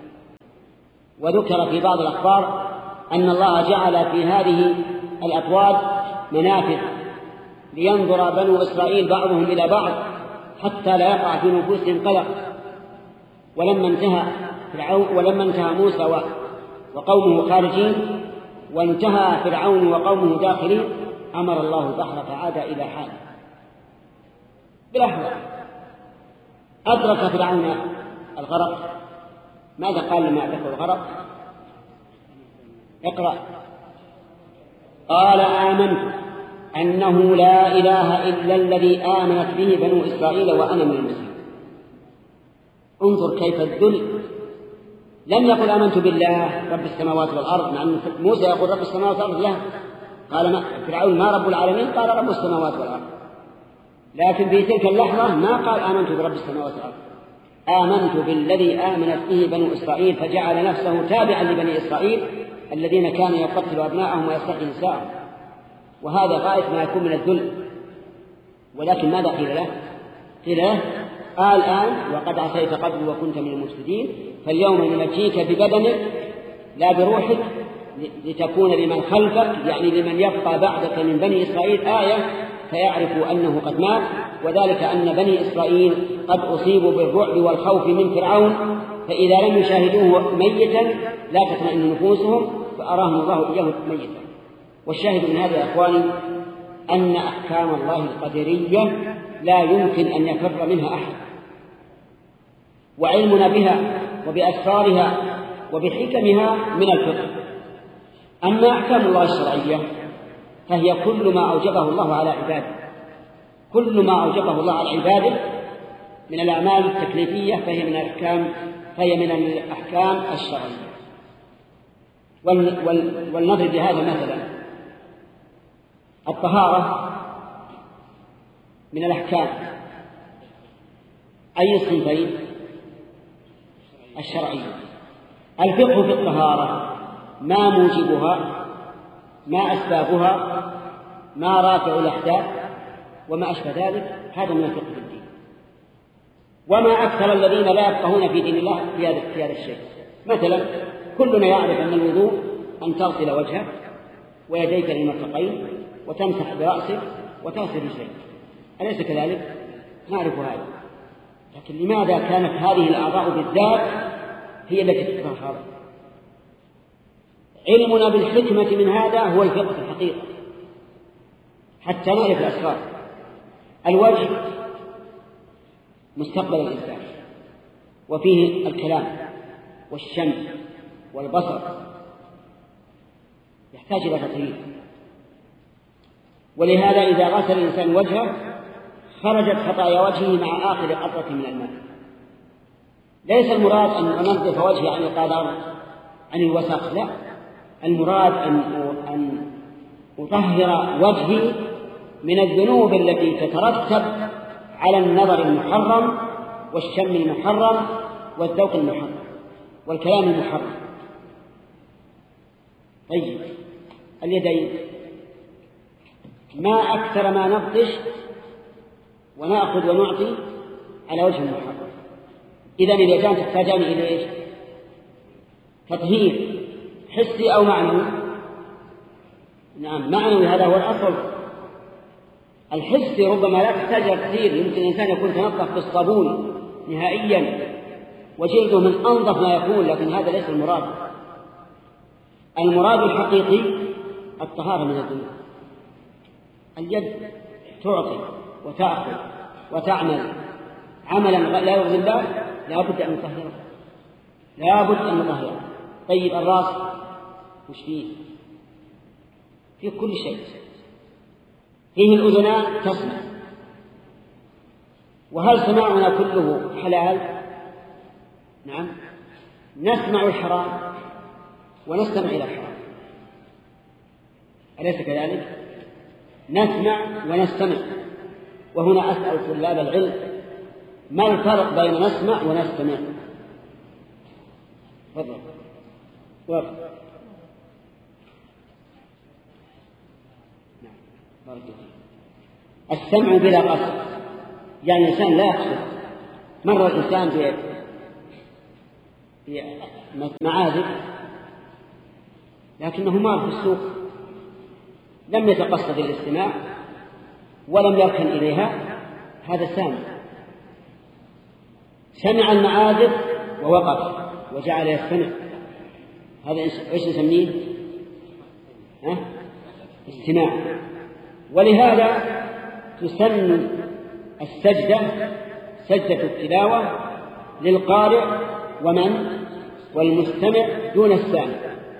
وذكر في بعض الأخبار أن الله جعل في هذه الأطواد منافذ لينظر بنو إسرائيل بعضهم إلى بعض حتى لا يقع في نفوسهم قلق. ولما انتهى موسى وقومه خارجين وانتهى فرعون وقومه داخلين، أمر الله البحر فعاد إلى حاله بلحظة. أدرك فرعون الغرق، ماذا قال لما أدركه الغرق؟ اقرأ. قال آمنت أنه لا إله إلا الذي آمنت به بنو إسرائيل وأنا من المسلمين. انظر كيف الذل. لم يقل آمنت بالله رب السماوات والأرض، مع أن موسى يقول رب السماوات والأرض له. قال فرعون ما رب العالمين؟ قال رب السماوات والأرض. لكن في تلك اللحظة ما قال آمنت برب السماوات والأرض، آمنت بالذي آمنت به بنو إسرائيل، فجعل نفسه تابعا لبني إسرائيل الذين كانوا يقتلوا أبناءهم ويستحيي نساءهم. وهذا غاية ما يكون من الذل. ولكن ماذا قيل له؟ قيل له الآن وقد عصيت قبل وكنت من المفسدين، فاليوم ننجيك ببدنك لا بروحك لتكون لمن خلفك، يعني لمن يبقى بعدك من بني إسرائيل آية فيعرفوا أنه قد مات. وذلك أن بني إسرائيل قد أصيبوا بالرعب والخوف من فرعون، فإذا لم يشاهدوه ميتا لا تطمئن نفوسهم، فأراهم الله إياه ميتا. والشاهد من هذا يا أخواني أن أحكام الله القدرية لا يمكن أن يفر منها أحد، وعلمنا بها وبأسرارها وبحكمها من الفقه. أما أحكام الله الشرعية فهي كل ما أوجبه الله على عباده، كل ما أوجبه الله على عباده من الأعمال التكليفية فهي من الأحكام الشرعية. ولنضرب بهذا مثلا، الطهارة من الأحكام أي الصنفين؟ الشرعية. الفقه في الطهارة ما موجبها، ما أسبابها، ما رافع الأحداث وما أشبه ذلك، هذا من الفقه في الدين. وما أكثر الذين لا يفقهون في دين الله في هذا الشيء. مثلا كلنا يعرف أن الوضوء أن تغسل وجهك ويديك للمرفقين وتمسح برأسك وتغسل رجليك، أليس كذلك؟ نعرف هذا. لكن لماذا كانت هذه الأعضاء بالذات هي التي تتطهر؟ علمنا بالحكمة من هذا هو الفقه في الحقيقة، حتى نعرف الأسرار. الوجه مستقبل الإنسان، وفيه الكلام والشم والبصر، يحتاج إلى تطهير. ولهذا إذا غسل الإنسان وجهه خرجت خطايا وجهه مع آخر قطرة من الماء. ليس المراد أن أنظف وجهي عن القدر عن الوسخ، لا، المراد أن أطهر وجهي من الذنوب التي تترتب على النظر المحرم والشم المحرم والذوق المحرم والكلام المحرم. طيب اليدين، ما أكثر ما نبطش ونأخذ ونعطي على وجه محرم. إذن اليدان تحتاجان إلى إيش؟ تطهير حسي أو معنوي؟ نعم معنوي، هذا هو الأصل. الحسي ربما لا تحتاج إلى تطهير، يمكن الإنسان يكون تنظف بالصابون نهائيا وجلده من أنظف ما يكون، لكن هذا ليس المراد. المراد الحقيقي الطهارة من الذنوب. اليد تعطي وتأخذ وتعمل عملا لا يرضي الله، لا بد أن نطهره، لا بد أن نطهره. طيب الرأس وش فيه كل شيء، فيه الأذنان تسمع، وهل سماعنا كله حلال؟ نعم، نسمع الحرام ونستمع إلى الحرام، أليس كذلك؟ نسمع ونستمع. وهنا أسأل طلاب العلم ما الفرق بين نسمع ونستمع؟ تفضل. السمع بلا قصد، يعني الإنسان لا يقصد. مر الإنسان بمعازف لكنه مار في السوق، لم يتقصد الاستماع ولم يركن إليها، هذا سامع. سمع المعازف ووقف وجعل يستمع، هذا ايش نسميه؟ استماع. ولهذا تسمى السجدة سجدة التلاوة للقارئ والمستمع دون السامع،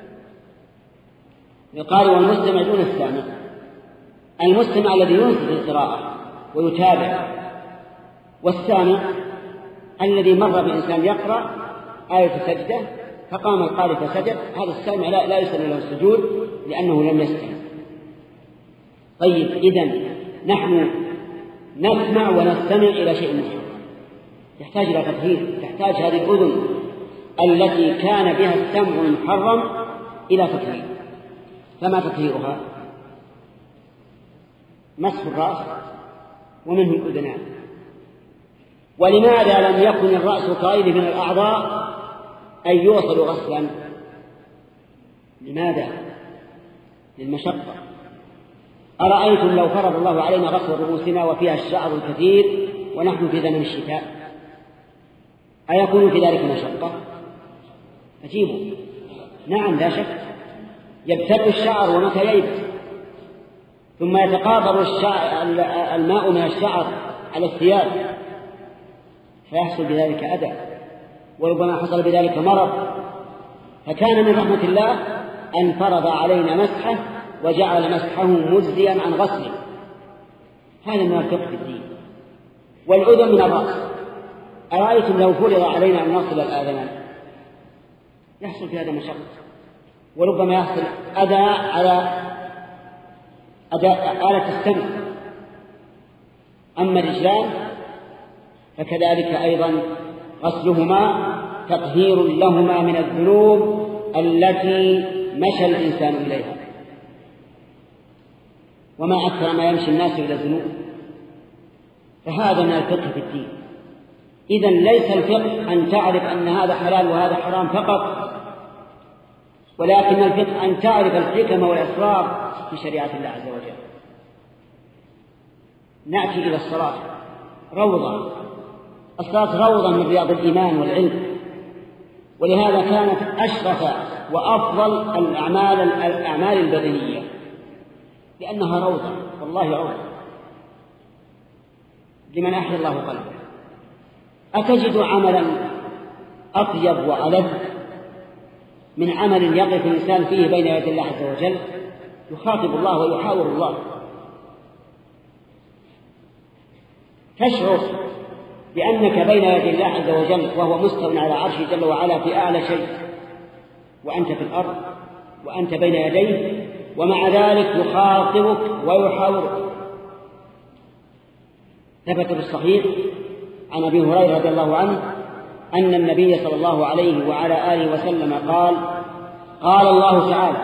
للقارئ والمستمع دون السامع. المستمع الذي ينصت القراءة ويتابع، والسامع الذي مر بإنسان يقرأ آية سجدة فقام القارئ فسجد، هذا السامع لا يسمى له السجود لأنه لم يستمع. طيب، إذن نحن نسمع ونستمع إلى شيء محرم، يحتاج إلى تطهير، تحتاج هذه الأذن التي كان بها السمع المحرم إلى تطهير. فما تطهيرها؟ مسح الرأس ومنه الأذنان. ولماذا لم يكن الرأس كغيره من الأعضاء أن يوصل غسلا؟ لماذا؟ للمشقة. أرأيتم لو فرض الله علينا غسل رؤوسنا وفيها الشعر الكثير ونحن في زمن الشتاء، أيكون في ذلك مشقة؟ أجيبوا نعم لا شك. يبتل الشعر ومتى ييبس، ثم يتقاطر الماء من الشعر على الثياب فيحصل بذلك أذى، وربما حصل بذلك مرض. فكان من رحمة الله أن فرض علينا مسحه وجعل مسحه مجزيا عن غسله. هذا من الفقه في الدين. والأذن من الرأس. أرأيتم لو فرض علينا أن نغسل الآذان يحصل في هذا مشقة، وربما يحصل أذى على آلة السمع. أما الرجلان فكذلك أيضا غسلهما تطهير لهما من الذنوب التي مشى الإنسان إليها. وما أكثر ما يمشي الناس إلى الذنوب، فهذا من الفقه في الدين. إذن ليس الفقه أن تعرف أن هذا حلال وهذا حرام فقط، ولكن الفقه أن تعرف الحكم والأسرار في شريعة الله عز وجل. نأتي إلى الصلاة، روضة. الصلاة روضة من رياض الإيمان والعلم، ولهذا كانت أشرف وأفضل الأعمال البدنية، لأنها روضة، والله روضة لمن أحيا الله قلبه. أتجد عملا أطيب وألذ من عمل يقف الإنسان فيه بين يدي الله عز وجل، يخاطب الله ويحاور الله، تشعر بأنك بين يدي الله عز وجل وهو مستوى على عرشه جل وعلا في أعلى شيء، وأنت في الأرض وأنت بين يديه، ومع ذلك يخاطبك ويحاورك. ثبت في الصحيح عن أبي هريرة رضي الله عنه أن النبي صلى الله عليه وعلى آله وسلم قال: قال الله تعالى: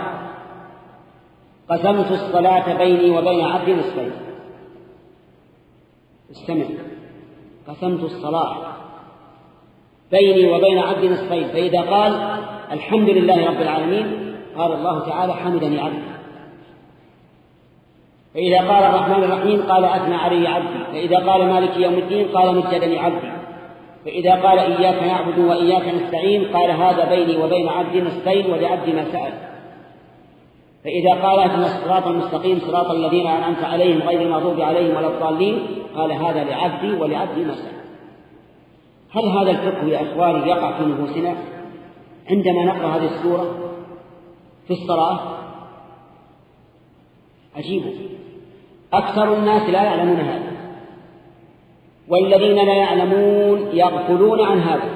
قسمت الصلاة بيني وبين عبدي نصفين. استمع، قسمت الصلاة بيني وبين عبدي نصفين، فإذا قال الحمد لله رب العالمين قال الله تعالى: حمدني عبدي. فإذا قال الرحمن الرحيم قال: أثنى علي عبدي. فإذا قال مالك يوم الدين قال: مجدني عبدي. فإذا قال إياك نعبد وإياك نستعين قال: هذا بيني وبين عبدي نصفين ولعبدي ما سأل. فإذا قال: اهدنا الصراط المستقيم صراط الذين أنعمت عليهم غير المغضوب عليهم ولا الضالين قال: هذا لعبدي ولعبدي ما سأل. هل هذا الفقه يا إخواني يقع في نفوسنا عندما نقرأ هذه السورة في الصلاة؟ عجيب، أكثر الناس لا يعلمون هذا، والذين لا يعلمون يغفلون عن هذا.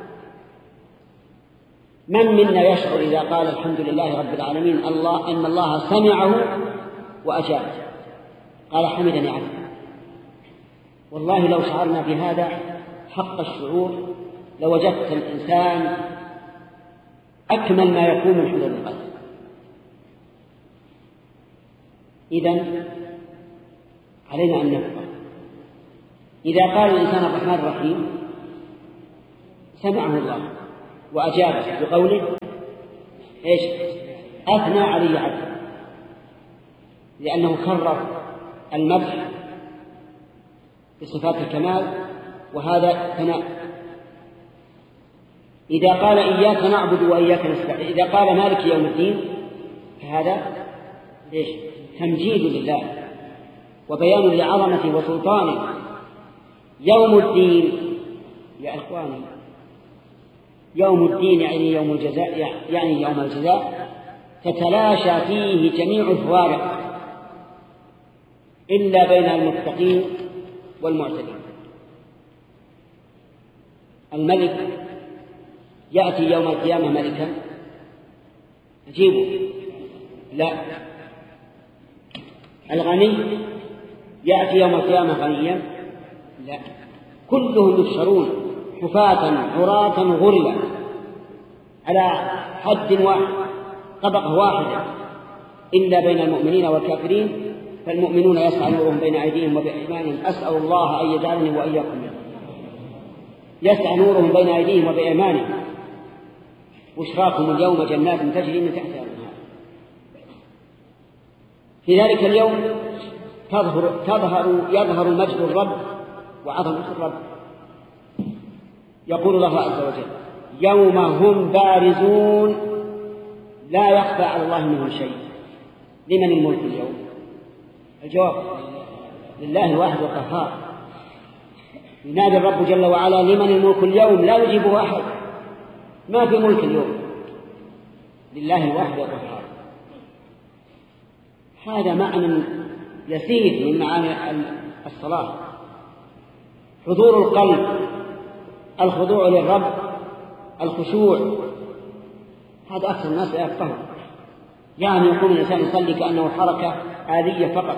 من منا يشعر إذا قال الحمد لله رب العالمين إن الله سمعه وأجابه، قال: حمدني عبدي. والله لو شعرنا بهذا حق الشعور لوجدت الإنسان أكمل ما يكون من حضور القلب. إذن علينا أن نفقه. إذا قال الإنسان الرحمن الرحيم سمعه الله وأجابه بقوله إيش؟ أثنى علي عبد، لأنه كرر المدح بصفات الكمال، وهذا ثناء. إذا قال إياك نعبد وإياك نستعين، إذا قال مالك يوم الدين، فهذا إيش؟ تمجيد لله وبيان لعظمته وسلطانه. يوم الدين يا إخواني، يوم الدين يعني يوم الجزاء، يعني يوم الجزاء تتلاشى فيه جميع الفوارق إلا بين المتقين والمعتدين. الملك يأتي يوم القيامة ملكا أجيبه؟ لا. الغني يأتي يوم القيامة غنيا؟ لا. كلهم يحشرون حفاة عراة غرلا على حد واحد، طبقة واحدة، إلا بين المؤمنين والكافرين. فالمؤمنون يسعى نورهم بين أيديهم وبأيمانهم، أسأل الله أن يجعلني وإياكم منهم. يسعى نورهم بين أيديهم وبأيمانهم، بشراكم اليوم جنات تجري من تحتها الأنهار. في ذلك اليوم يظهر مجد الرب وعظمة الرب. يقول الله عز وجل: يوم هم بارزون لا يخفى على الله منهم شيء. لمن الملك اليوم؟ الجواب: لله الواحد القهار. ينادي الرب جل وعلا: لمن الملك اليوم؟ لا يجيبه أحد، ما في ملك اليوم، لله الواحد القهار. هذا معنى يسير من معاني الصلاة: حضور القلب، الخضوع للرب، الخشوع. هذا أكثر الناس لا يفقهون، يعني يكون الإنسان يصلي كأنه حركة آلية فقط.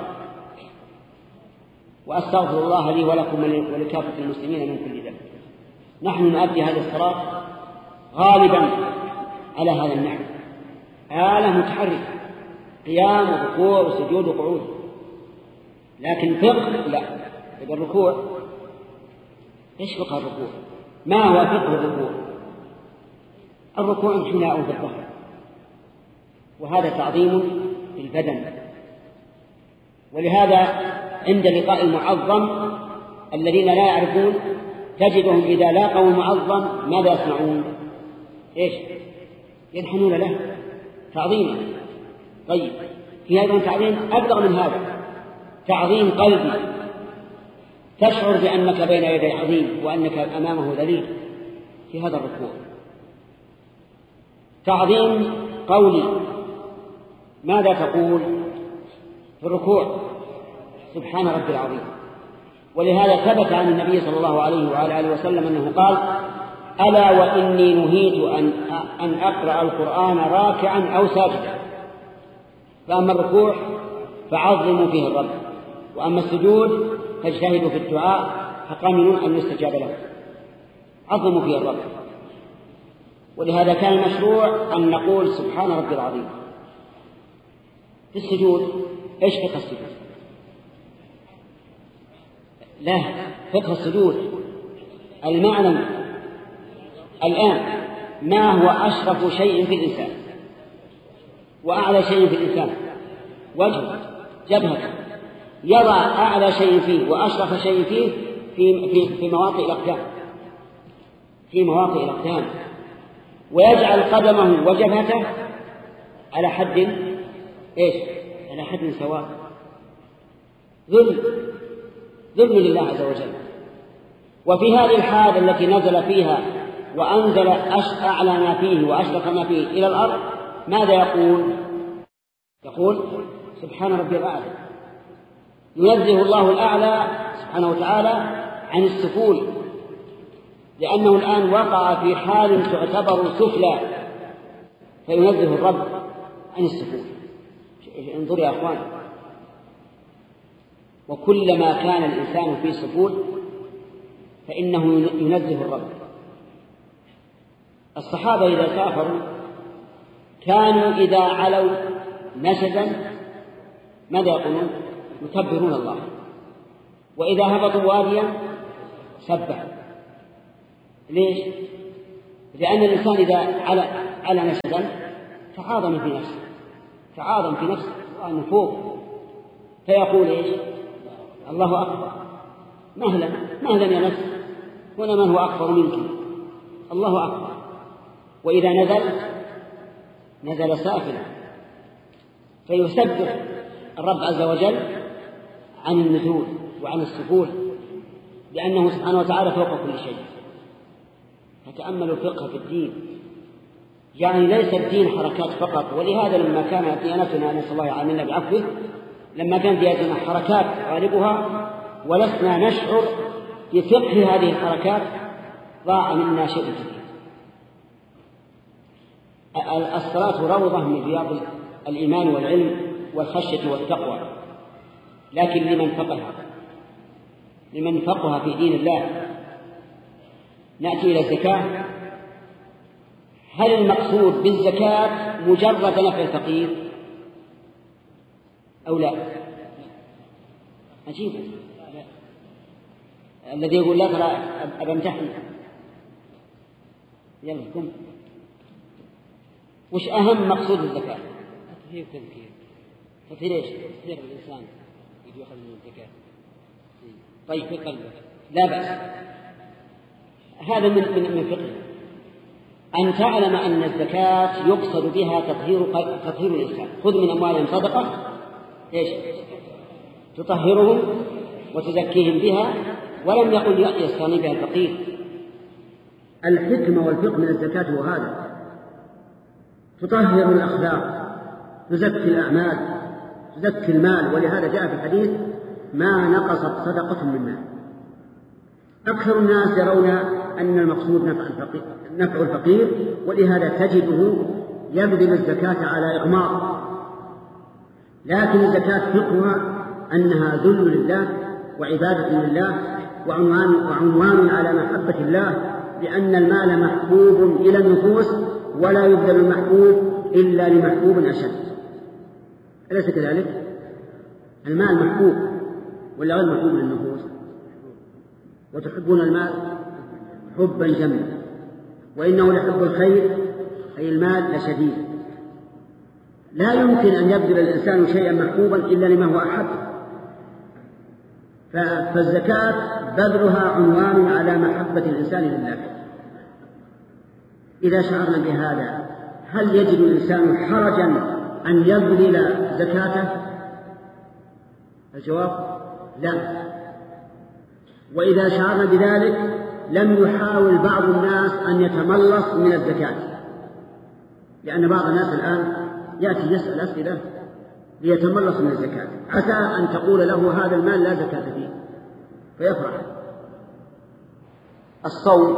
وأستغفر الله لي ولكم ولكافة المسلمين من كل ذنب. نحن نؤدي هذه الصلاة غالبا على هذا النحو، آلة متحركة، قيام وركوع وسجود وقعود. لكن فقه لا. إذا الركوع، إيش فقه الركوع؟ ما هو فقه الركوع؟ الركوع انحناء في الظهر، وهذا تعظيم للبدن. ولهذا عند لقاء المعظم الذين لا يعرفون تجدهم إذا لاقوا المعظم ماذا يصنعون؟ إيش؟ ينحنون له تعظيما. طيب، في هذا تعظيم أبلغ من هذا، تعظيم قلبي، تشعر بأنك بين يدي عظيم وأنك أمامه ذليل في هذا الركوع. تعظيم قولي، ماذا تقول في الركوع؟ سبحان ربي العظيم. ولهذا ثبت عن النبي صلى الله عليه وعلى آله وسلم أنه قال: ألا وإني نهيت أن أقرأ القرآن راكعا أو ساجدا. فأما الركوع فعظموا فيه الرب، وأما السجود فاجتهدوا في الدعاء فقاملون أن يستجاب له. عظموا فيه الرب. ولهذا كان المشروع أن نقول سبحان ربي العظيم. في السجود إيش فقه السجود؟ لا، فقه السجود المعنى الآن ما هو أشرف شيء في الإنسان وأعلى شيء في الإنسان؟ وجهه، جبهته، يضع أعلى شيء فيه وأشرف شيء فيه في مواطئ الأقدام، في مواطئ الأقدام، ويجعل قدمه وجبهته على حد إيش؟ على حد سواء. ذل لله عز وجل. وفي هذه الحال التي نزل فيها وأنزل أعلى ما فيه وأشرف ما فيه إلى الأرض، ماذا يقول؟ يقول سبحان ربي الأعلى. ينزه الله الأعلى سبحانه وتعالى عن السفول، لأنه الآن وقع في حال تعتبر سفلى، فينزه الرب عن السفول. انظر يا أخوان، وكلما كان الإنسان في سفول فإنه ينزه الرب. الصحابة إذا سافروا كانوا إذا علوا نشزا ماذا يقولون؟ يكبرون الله وإذا هبطوا واديا سبحوا. ليش؟ لأن الإنسان إذا على نشزا تعاظم في نفسه وأنه فوق، فيقول إيش؟ الله أكبر، مهلا يا نفس، هنا من هو أكبر منك، الله أكبر. وإذا نزل سافلا، فيسبح الرب عز وجل عن النزول وعن السفول، لأنه سبحانه وتعالى فوق كل شيء. فتأملوا الفقه في الدين، يعني ليس الدين حركات فقط. ولهذا لما كان ديانتنا، نسأل الله يعاملنا بعفوه، لما كان ديانتنا حركات غالبها ولسنا نشعر بفقه هذه الحركات، ضاع منا شيء كثير. الصلاة روضة من رياض الإيمان والعلم والخشية والتقوى، لكن لمن فقه في دين الله. نأتي إلى الزكاة. هل المقصود بالزكاة مجرد نفع الفقير أو لا؟ عجيب. الذي يقول لا ترى أبمتحن، يلا قم. وش أهم مقصود الزكاة؟ تطهير تذكير. تطهير إيش؟ تطهير الإنسان يأخذ من الزكاة. طيب في قلبه لا بأس، هذا من فقه. أن تعلم أن الزكاة يقصد بها تطهير الإنسان. خذ من أموالهم صدقة إيش؟ تطهرهم وتزكيهم بها، ولم يقل يستغني بها الفقير. الحكمة والفقه من الزكاة هو هذا، تطهر الأخلاق، تزكي الأعمال، تزكي المال. ولهذا جاء في الحديث ما نقصت صدقة من مال. أكثر الناس يرون أن المقصود نفع الفقير، ولهذا تجده يبذل الزكاة على إغماض. لكن الزكاة فقهها أنها ذل لله وعبادة لله وعنوان على محبة الله، لأن المال محبوب إلى النفوس، ولا يبذل المحبوب إلا لمحبوب أشد. أليس كذلك؟ المال محبوب ولا غير محبوب للنفوس؟ وتحبون المال حبا جما، وإنه لحب الخير أي المال لشديد. لا يمكن أن يبذل الإنسان شيئا محبوبا إلا لما هو أحب. فالزكاة بذلها عنوان على محبة الإنسان لله. إذا شعرنا بهذا هل يجد الإنسان حرجا أن يبذل زكاته؟ الجواب لا. وإذا شعرنا بذلك لم يحاول بعض الناس أن يتملص من الزكاة، لأن بعض الناس الآن يأتي يسأل أسئلة ليتملص من الزكاة، عسى أن تقول له هذا المال لا زكاة فيه فيفرح. الصوم،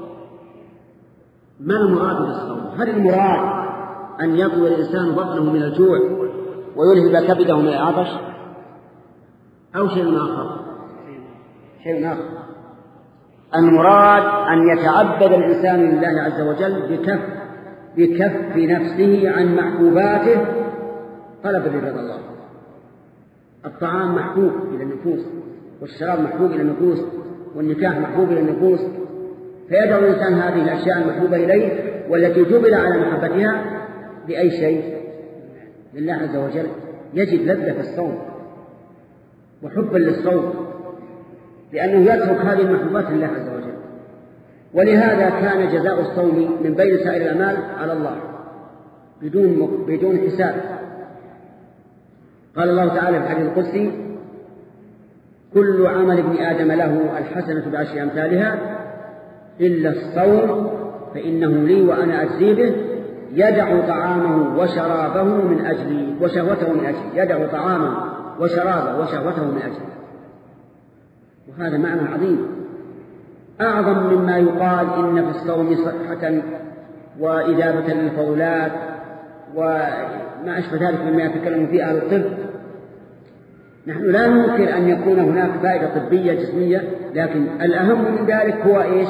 ما المراد بالصوم؟ هل المراد أن يطوي الإنسان بطنه من الجوع ويلهب كبده من العطش، أو شيء آخر؟ شيء آخر. المراد أن يتعبد الإنسان لله عز وجل بكف نفسه عن محبوباته طلبا لرضا الله. الطعام محبوب إلى النفوس، والشراب محبوب إلى النفوس، والنكاح محبوب إلى النفوس، فيدعو الإنسان هذه الأشياء المحبوبة إليه والتي جبل على محبتها بأي شيء؟ لله عز وجل. يجد لذة في الصوم وحبا للصوم، لأنه يترك هذه المحبوبات لله عز وجل. ولهذا كان جزاء الصوم من بين سائر الأعمال على الله بدون حساب. قال الله تعالى في الحديث القدسي: كل عمل ابن آدم له الحسنة بعشر أمثالها إلا الصوم فإنه لي وأنا أجزي به، يدع طعامه وشرابه من أجلي وشهوته من أجلي. يدع طعامه وشرابه وشهوته من أجلي. وهذا معنى عظيم أعظم مما يقال إن في الصوم صحة وإذابة للفضلات وما أشبه ذلك مما يتكلم فيه أهل الطب. نحن لا ننكر أن يكون هناك فائدة طبية جسمية، لكن الأهم من ذلك هو إيش؟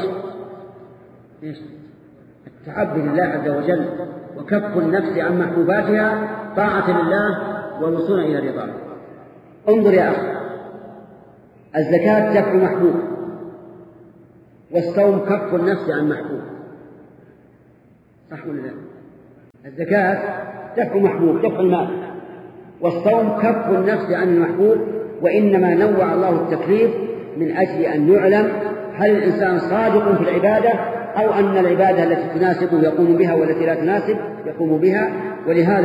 التعبد لله عز وجل وكف النفس عن محبوباتها طاعة لله والوصول إلى رضاه. انظر يا أخي، الزكاة دفع محبوب، والصوم كف النفس عن محبوب، صح ولا لا؟ الزكاة دفع محبوب، دفع المال، والصوم كف النفس عن المحبوب. وإنما نوع الله التكليف من أجل أن يعلم هل الإنسان صادق في العبادة أو أن العبادة التي تناسبه يقوم بها والتي لا تناسب يقوم بها. ولهذا